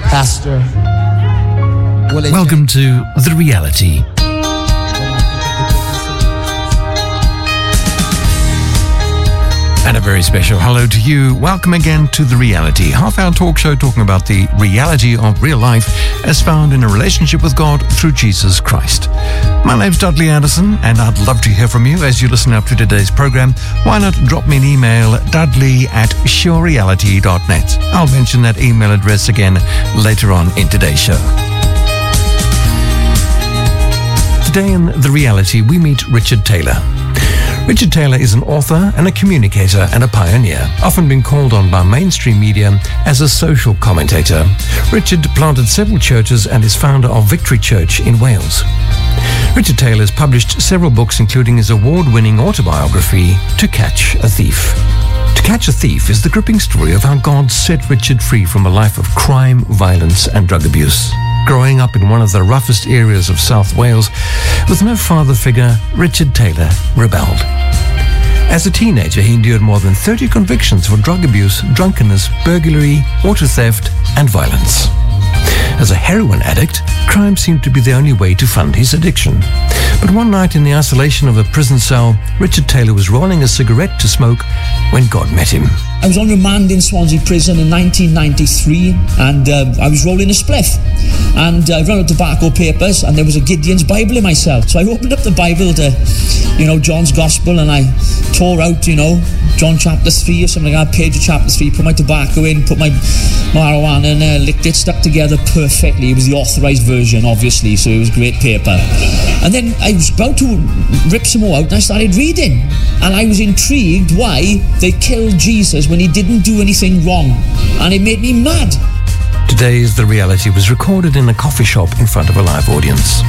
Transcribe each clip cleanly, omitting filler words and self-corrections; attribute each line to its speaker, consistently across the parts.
Speaker 1: Pastor.
Speaker 2: Welcome to The Reality. And a very special hello to you. Welcome again to The Reality, half-hour talk show talking about the reality of real life as found in a relationship with God through Jesus Christ. My name's Dudley Anderson, and I'd love to hear from you as you listen up to today's program. Why not drop me an email, dudley@surereality.net. I'll mention that email address again later on in today's show. Today in The Reality, we meet Richard Taylor. Richard Taylor is an author and a communicator and a pioneer, often been called on by mainstream media as a social commentator. Richard planted several churches and is founder of Victory Church in Wales. Richard Taylor has published several books, including his award-winning autobiography, To Catch a Thief. To Catch a Thief is the gripping story of how God set Richard free from a life of crime, violence and drug abuse. Growing up in one of the roughest areas of South Wales, with no father figure, Richard Taylor rebelled. As a teenager, he endured more than 30 convictions for drug abuse, drunkenness, burglary, auto theft, and violence. As a heroin addict, crime seemed to be the only way to fund his addiction. But one night in the isolation of a prison cell, Richard Taylor was rolling a cigarette to smoke when God met him.
Speaker 3: I was on remand in Swansea Prison in 1993, and I was rolling a spliff. And I ran out tobacco papers, and there was a Gideon's Bible in my cell. So I opened up the Bible to, John's Gospel, and I tore out, John chapter 3 or something like that, page of chapter 3, put my tobacco in, put my marijuana in there, licked it, stuck together perfectly. It was the authorised version, obviously, so it was great paper. And then I was about to rip some more out, and I started reading. And I was intrigued why they killed Jesus when he didn't do anything wrong. And it made me mad.
Speaker 2: Today's The Reality was recorded in a coffee shop in front of a live audience.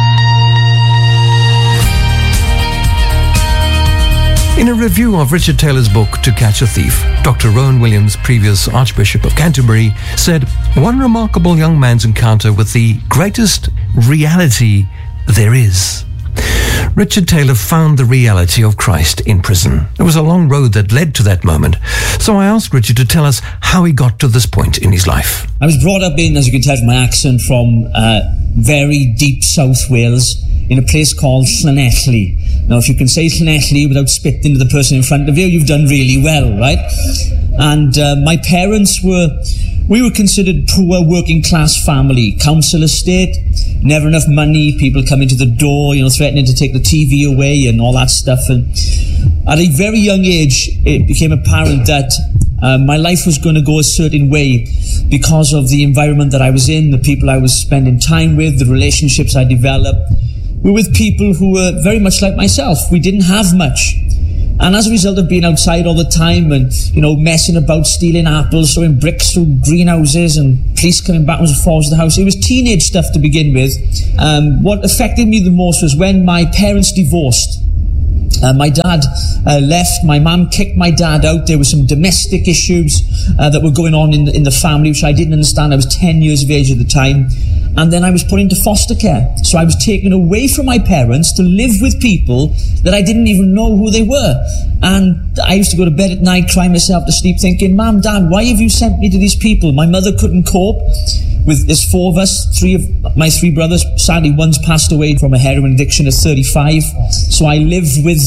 Speaker 2: In a review of Richard Taylor's book, To Catch a Thief, Dr. Rowan Williams, previous Archbishop of Canterbury, said, "One remarkable young man's encounter with the greatest reality there is." Richard Taylor found the reality of Christ in prison. It was a long road that led to that moment. So I asked Richard to tell us how he got to this point in his life.
Speaker 3: I was brought up in, as you can tell from my accent, from very deep South Wales, in a place called Llanelli. Now, if you can say Llanelli without spitting into the person in front of you, you've done really well, right? And my parents we were considered poor working class family, council estate, never enough money, people coming to the door, threatening to take the TV away and all that stuff. And at a very young age, it became apparent that my life was going to go a certain way because of the environment that I was in, the people I was spending time with, the relationships I developed. We were with people who were very much like myself. We didn't have much. And as a result of being outside all the time and, messing about, stealing apples, throwing bricks through greenhouses and police coming backwards and forwards to the house, it was teenage stuff to begin with. What affected me the most was when my parents divorced. My dad left, my mum kicked my dad out. There were some domestic issues that were going on in the family, which I didn't understand. I was 10 years of age at the time. And then I was put into foster care. So I was taken away from my parents to live with people that I didn't even know who they were. And I used to go to bed at night, crying myself to sleep, thinking, Mum, Dad, why have you sent me to these people? My mother couldn't cope. There's 4 of us, 3 of my 3 brothers. Sadly, one's passed away from a heroin addiction at 35. So I live with,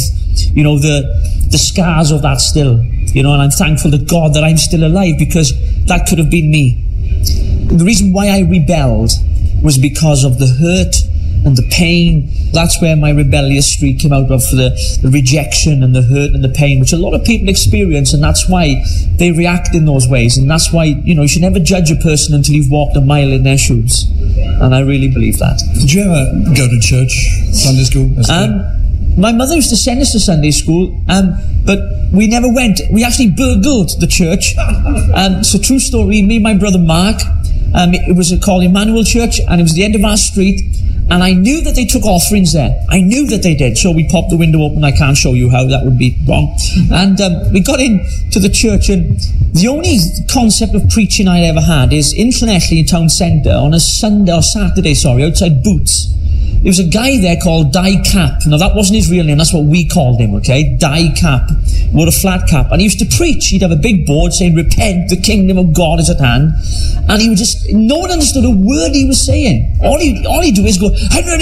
Speaker 3: the scars of that still. And I'm thankful to God that I'm still alive, because that could have been me. The reason why I rebelled was because of the hurt and the pain. That's where my rebellious streak came out of, for the rejection and the hurt and the pain, which a lot of people experience, and that's why they react in those ways. And that's why, you should never judge a person until you've walked a mile in their shoes. And I really believe that.
Speaker 4: Did you ever go to church, Sunday school?
Speaker 3: My mother used to send us to Sunday school, but we never went. We actually burgled the church. It's a true story. Me and my brother Mark, it was called Emmanuel Church, and it was the end of our street. And I knew that they took offerings there. I knew that they did. So we popped the window open. I can't show you how, that would be wrong. And we got into the church, and the only concept of preaching I ever had is in Llanelli in town centre on a Saturday, outside Boots. There was a guy there called Di Cap. Now, that wasn't his real name. That's what we called him, okay? Di Cap. Wore a flat cap. And he used to preach. He'd have a big board saying, "Repent, the kingdom of God is at hand." And he would no one understood a word he was saying. All he'd do is go,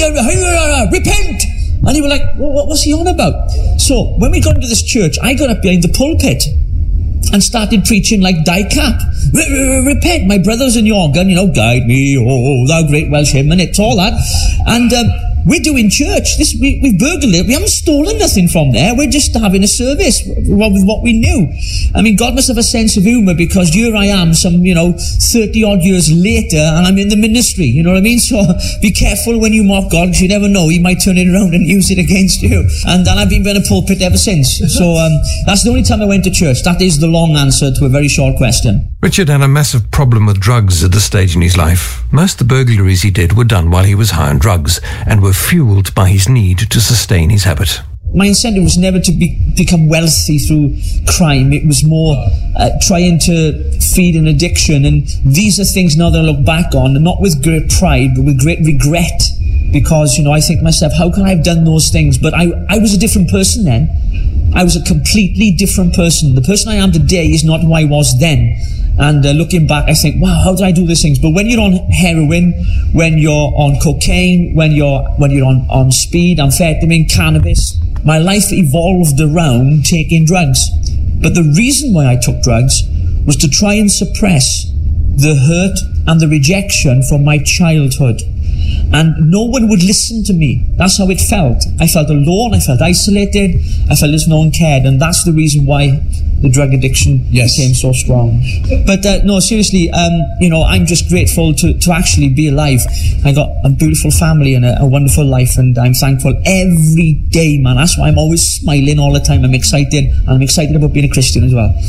Speaker 3: "Repent!" And he was like, well, what was he on about? So, when we got into this church, I got up behind the pulpit and started preaching like Di Cap. Repent, my brothers in Yorgan, guide me, oh, thou great Welsh hymn, and it's all that. And we're doing church. We've burgled it. We haven't stolen nothing from there. We're just having a service with what we knew. I mean, God must have a sense of humour, because here I am, some, 30-odd years later, and I'm in the ministry, you know what I mean? So be careful when you mock God, because you never know. He might turn it around and use it against you. And I've been in a pulpit ever since. So that's the only time I went to church. That is the long answer to a very short question.
Speaker 2: Richard had a massive problem with drugs at this stage in his life. Most of the burglaries he did were done while he was high on drugs and were fueled by his need to sustain his habit.
Speaker 3: My incentive was never to become wealthy through crime. It was more trying to feed an addiction. And these are things now that I look back on, not with great pride, but with great regret. Because, I think to myself, how can I have done those things? But I was a different person then. I was a completely different person. The person I am today is not who I was then. And looking back, I think, wow, how did I do these things? But when you're on heroin, when you're on cocaine, when you're on speed, amphetamine, cannabis, my life evolved around taking drugs. But the reason why I took drugs was to try and suppress the hurt and the rejection from my childhood. And no one would listen to me. That's how it felt. I felt alone, I felt isolated, I felt as no one cared. And that's the reason why the drug addiction became so strong. But no, seriously, I'm just grateful to actually be alive. I got a beautiful family and a wonderful life, and I'm thankful every day, man. That's why I'm always smiling all the time. I'm excited, and I'm excited about being a Christian as well.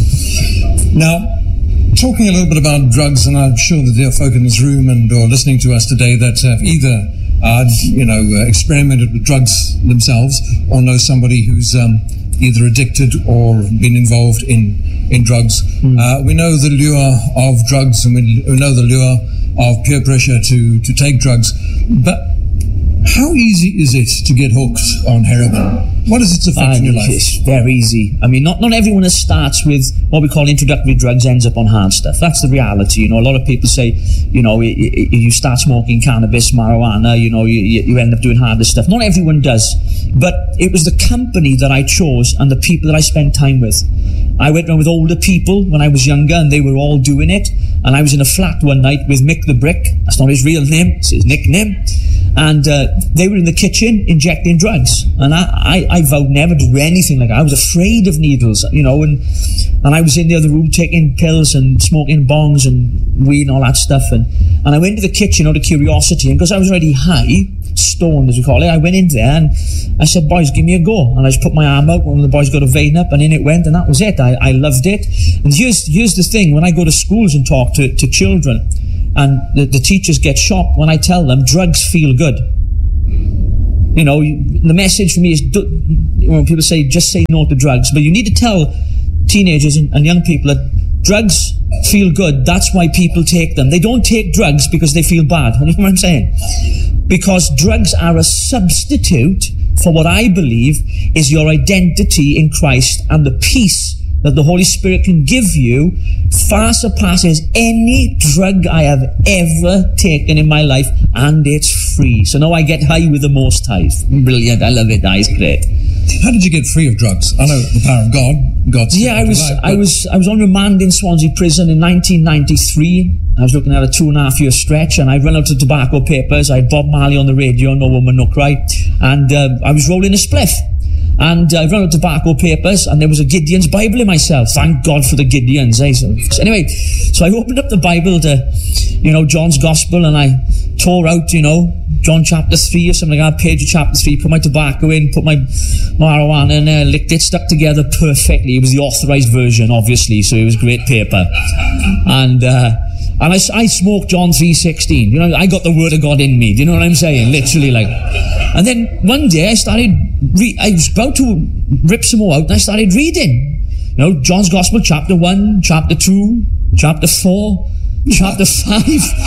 Speaker 4: Now, talking a little bit about drugs, and I'm sure that there are folk in this room or listening to us today that have either experimented with drugs themselves or know somebody who's either addicted or been involved in drugs. We know the lure of drugs, and we know the lure of peer pressure to take drugs. But how easy is it to get hooked on heroin? What is its effect in your life?
Speaker 3: It's very easy. I mean, not everyone that starts with what we call introductory drugs ends up on hard stuff. That's the reality. A lot of people say, you start smoking cannabis, marijuana, you end up doing harder stuff. Not everyone does. But it was the company that I chose and the people that I spent time with. I went around with older people when I was younger, and they were all doing it. And I was in a flat one night with Mick the Brick. That's not his real name, it's his nickname. And they were in the kitchen injecting drugs. And I vowed never to do anything like that. I was afraid of needles, and I was in the other room taking pills and smoking bongs and weed and all that stuff. And I went to the kitchen out of curiosity, and because I was already high, stoned as we call it, I went in there and I said, "Boys, give me a go." And I just put my arm out, one of the boys got a vein up, and in it went, and that was it. I loved it. And here's the thing, when I go to schools and talk to children, and the teachers get shocked when I tell them drugs feel good. The message for me is, when people say just say no to drugs, but you need to tell teenagers and young people that drugs feel good. That's why people take them. They don't take drugs because they feel bad. You know what I'm saying? Because drugs are a substitute for what I believe is your identity in Christ, and the peace that the Holy Spirit can give you far surpasses any drug I have ever taken in my life, and it's free. So now I get high with the Most High. Brilliant, I love it, that is great.
Speaker 4: How did you get free of drugs? I know the power of God.
Speaker 3: I was on remand in Swansea Prison in 1993. I was looking at a 2.5-year stretch, and I'd run out of tobacco papers. I had Bob Marley on the radio, No Woman No Cry, and I was rolling a spliff. And I ran out of tobacco papers, and there was a Gideon's Bible in myself. Thank God for the Gideons, eh? So anyway, so I opened up the Bible to, John's Gospel, and I tore out, John chapter 3 or something like that, page of chapter 3, put my tobacco in, put my marijuana in there, licked it, stuck together perfectly. It was the authorized version, obviously, so it was great paper. And And I smoked John 3:16. You know, I got the word of God in me. Do you know what I'm saying? Literally, like. And then one day I was about to rip some more out, and I started reading. You know, John's Gospel, chapter 1, chapter 2, chapter 4, chapter 5,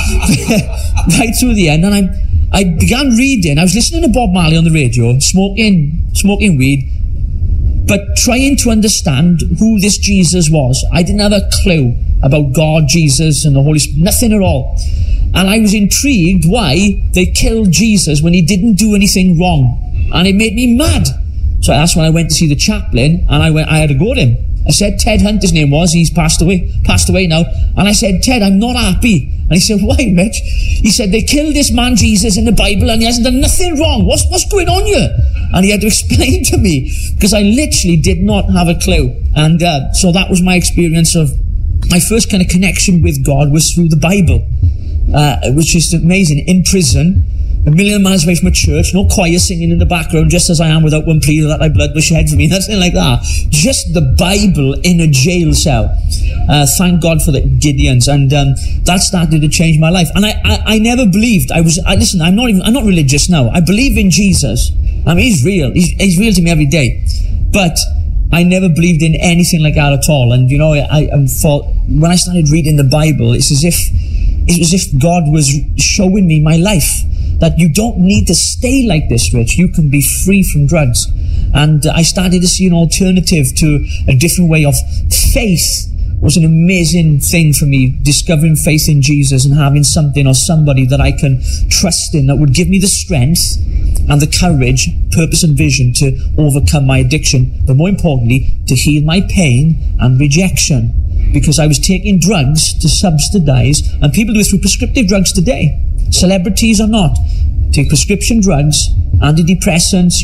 Speaker 3: right through the end. And I began reading. I was listening to Bob Marley on the radio, smoking weed, but trying to understand who this Jesus was. I didn't have a clue about God, Jesus, and the Holy Spirit, nothing at all. And I was intrigued why they killed Jesus when he didn't do anything wrong. And it made me mad. So that's when I went to see the chaplain, and I had to go to him. I said, Ted Hunt, his name was, he's passed away now. And I said, Ted, I'm not happy. And he said, why, Rich? He said, they killed this man Jesus in the Bible and he hasn't done nothing wrong. What's going on here? And he had to explain to me, because I literally did not have a clue. And so that was my experience of, my first kind of connection with God was through the Bible, which is amazing. In prison, a million miles away from a church, no choir singing in the background, just as I am without one plea that thy blood was shed for me, nothing like that. Just the Bible in a jail cell. Thank God for the Gideons. And that started to change my life. And I never believed, listen, I'm not religious now. I believe in Jesus. I mean, he's real. He's real to me every day. But I never believed in anything like that at all. And, you know, I thought, when I started reading the Bible, it was as if God was showing me my life. That you don't need to stay like this, Rich. You can be free from drugs. And I started to see an alternative to a different way of faith. Was an amazing thing for me, discovering faith in Jesus and having something or somebody that I can trust in that would give me the strength and the courage, purpose and vision to overcome my addiction, but more importantly, to heal my pain and rejection. Because I was taking drugs to subsidize, and people do it through prescriptive drugs today. Celebrities or not, take prescription drugs, antidepressants,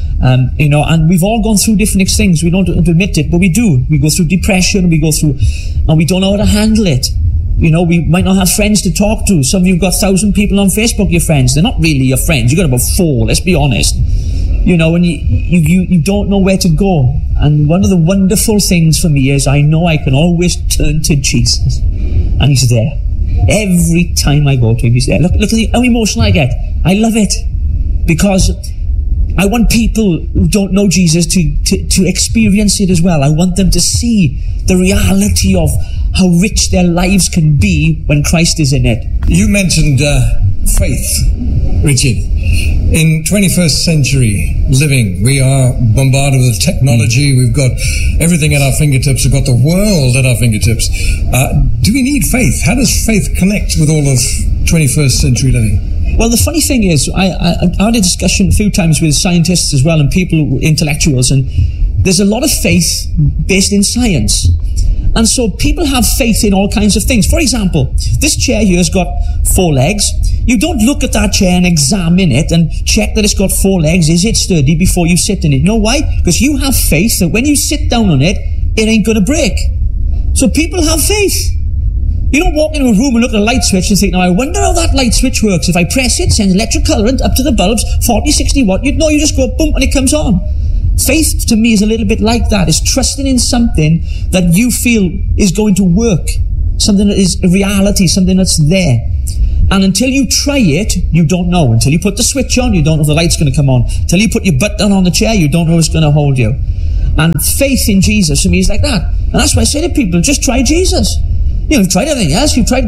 Speaker 3: and we've all gone through different things. We don't admit it, but we do. We go through depression, and we don't know how to handle it. You know, we might not have friends to talk to. Some of you've got 1,000 people on Facebook, your friends. They're not really your friends. You've got about 4, let's be honest. You know, and you don't know where to go. And one of the wonderful things for me is I know I can always turn to Jesus. And he's there. Every time I go to him, he's there. Look at how emotional I get. I love it. Because I want people who don't know Jesus to experience it as well. I want them to see the reality of how rich their lives can be when Christ is in it.
Speaker 4: You mentioned faith, Richard. In 21st century living, we are bombarded with technology. We've got everything at our fingertips. We've got the world at our fingertips. Do we need faith? How does faith connect with all of 21st century living?
Speaker 3: Well, the funny thing is, I had a discussion a few times with scientists as well and people, intellectuals, and there's a lot of faith based in science. And so people have faith in all kinds of things. For example, this chair here has got 4 legs. You don't look at that chair and examine it and check that it's got 4 legs. Is it sturdy before you sit in it? You know why? Because you have faith that when you sit down on it, it ain't going to break. So people have faith. You don't walk into a room and look at a light switch and think, now I wonder how that light switch works. If I press it, sends electric current up to the bulbs, 40, 60 watt. You just go boom and it comes on. Faith to me is a little bit like that. It's trusting in something that you feel is going to work. Something that is a reality, something that's there. And until you try it, you don't know. Until you put the switch on, you don't know if the light's going to come on. Until you put your butt down on the chair, you don't know if it's going to hold you. And faith in Jesus for me is like that. And that's why I say to people, just try Jesus. You've tried everything else. You've tried